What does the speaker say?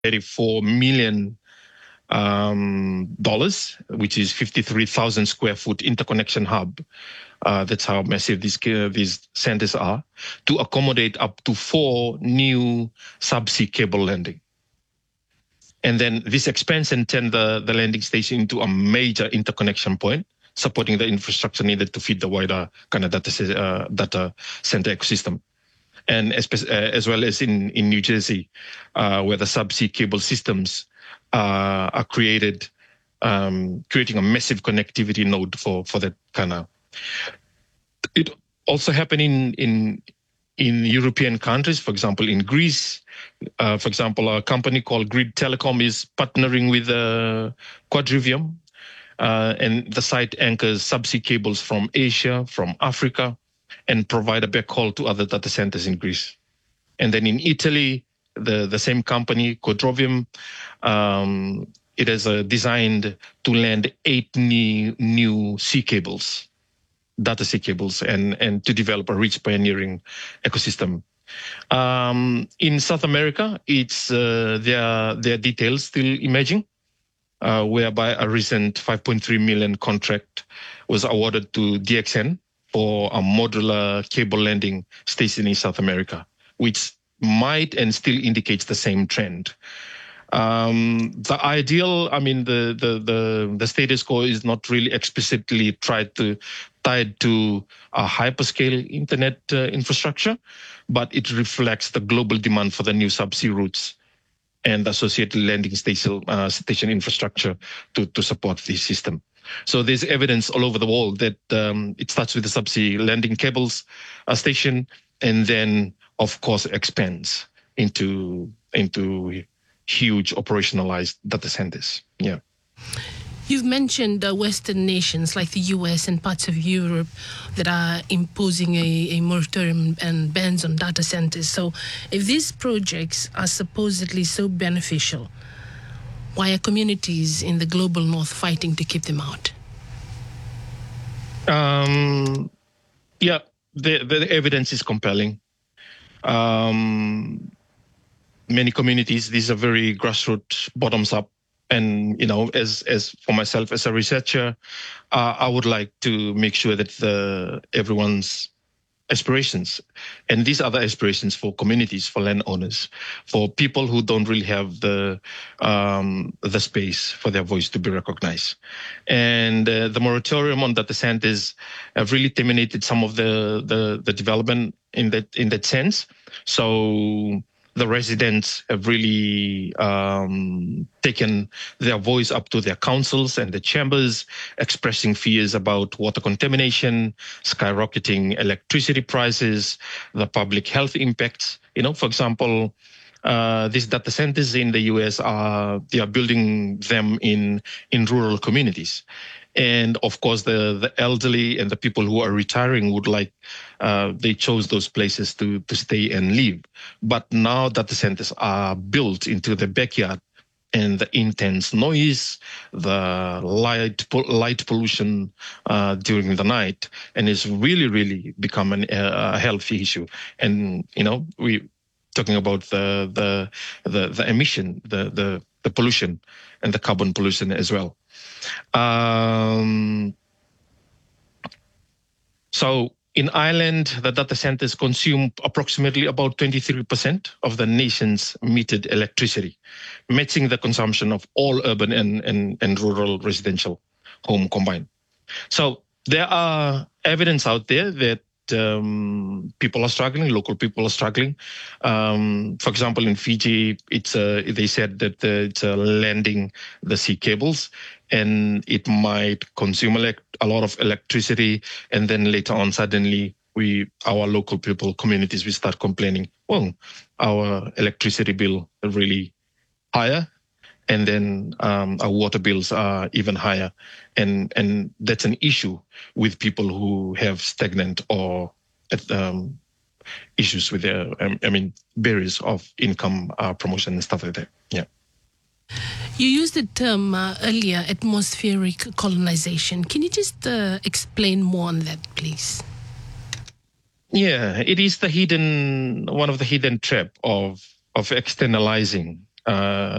$84 million, which is 53,000 square foot interconnection hub. That's how massive these centers are, to accommodate up to 4 new subsea cable landing. And then this expands and turn the landing station into a major interconnection point, supporting the infrastructure needed to feed the wider kind of data center ecosystem. And as well as in New Jersey, where the subsea cable systems are created, creating a massive connectivity node for that kind of. It also happened in European countries, for example, in Greece. For example, a company called Grid Telecom is partnering with Quadrivium, and the site anchors subsea cables from Asia, from Africa, and provide a backhaul to other data centers in Greece. And then in Italy, the same company, Quadrivium, it is designed to land 8 new sea cables, data sea cables, and to develop a rich pioneering ecosystem. In South America, it's there are details still emerging, whereby a recent 5.3 million contract was awarded to DXN for a modular cable landing station in South America, which might and still indicates the same trend. The ideal, I mean, the status quo is not really explicitly tied to a hyperscale internet infrastructure, but it reflects the global demand for the new subsea routes and associated landing station infrastructure to support this system. So there's evidence all over the world that it starts with the subsea landing cables station, and then of course expands into huge operationalized data centers. Yeah. You've mentioned Western nations like the US and parts of Europe that are imposing a moratorium and bans on data centers. So if these projects are supposedly so beneficial, why are communities in the global north fighting to keep them out? Yeah, the evidence is compelling. Many communities, these are very grassroots, bottoms up. And, you know, as for myself as a researcher, I would like to make sure that everyone's aspirations, and these are the aspirations for communities, for landowners, for people who don't really have the space for their voice to be recognized. And the moratorium on data centers have really terminated some of the development in that sense. So the residents have really taken their voice up to their councils and the chambers, expressing fears about water contamination, skyrocketing electricity prices, the public health impacts. You know, for example, these data centers in the US they are building them in rural communities. And of course, the elderly and the people who are retiring would like, they chose those places to stay and live. But now data centers are built into the backyard, and the intense noise, the light pollution during the night, and it's really become a healthy issue. And, you know, we talking about the emission, the pollution and the carbon pollution as well. So in Ireland, the data centers consume approximately about 23% of the nation's metered electricity, matching the consumption of all urban and rural residential home combined. So there are evidence out there that people are struggling, local people are struggling. For example, in Fiji, they said that it's landing the sea cables, and it might consume a lot of electricity, and then later on, suddenly, our local people, communities, we start complaining, well, our electricity bill is really higher, and then our water bills are even higher. And that's an issue with people who have stagnant or issues with their, barriers of income promotion and stuff like that. Yeah. You used the term earlier, atmospheric colonization. Can you just explain more on that, please? Yeah, it is one of the hidden trap of externalizing